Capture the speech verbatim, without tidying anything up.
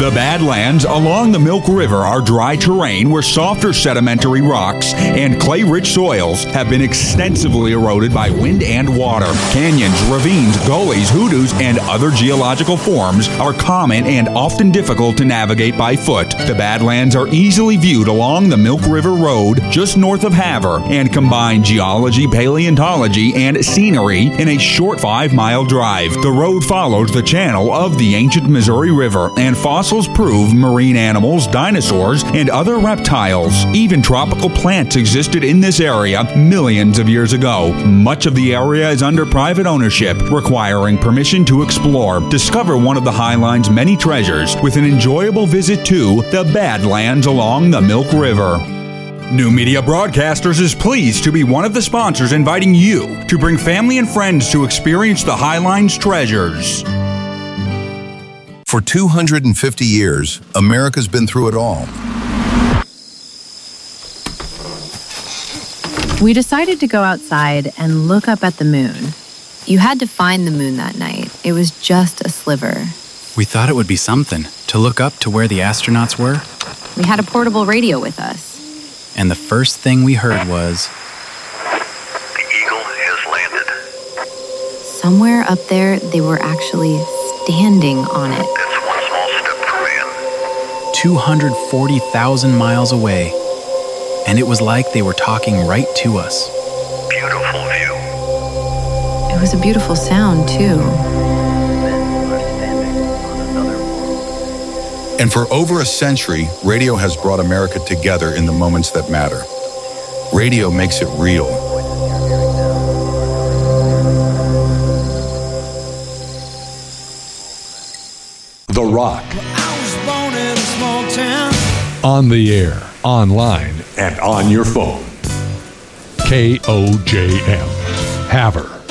The Badlands along the Milk River are dry terrain where softer sedimentary rocks and clay-rich soils have been extensively eroded by wind and water. Canyons, ravines, gullies, hoodoos, and other geological forms are common and often difficult to navigate by foot. The Badlands are easily viewed along the Milk River Road just north of Havre and combine geology, paleontology, and scenery in a short five-mile drive. The road follows the channel of the ancient Missouri River, and fossils prove marine animals, dinosaurs, and other reptiles. Even tropical plants existed in this area millions of years ago. Much of the area is under private ownership, requiring permission to explore. Discover one of the Highline's many treasures with an enjoyable visit to the Badlands along the Milk River. New Media Broadcasters is pleased to be one of the sponsors inviting you to bring family and friends to experience the Highline's treasures. For two hundred fifty years, America's been through it all. We decided to go outside and look up at the moon. You had to find the moon that night. It was just a sliver. We thought it would be something to look up to where the astronauts were. We had a portable radio with us. And the first thing we heard was... The Eagle has landed. Somewhere up there, they were actually standing on it. That's one small step for man. two hundred forty thousand miles away. And it was like they were talking right to us. Beautiful view. It was a beautiful sound, too. And for over a century, radio has brought America together in the moments that matter. Radio makes it real. The Rock. I was born in a small town. On the air, online, and on your phone. K O J M. Havre.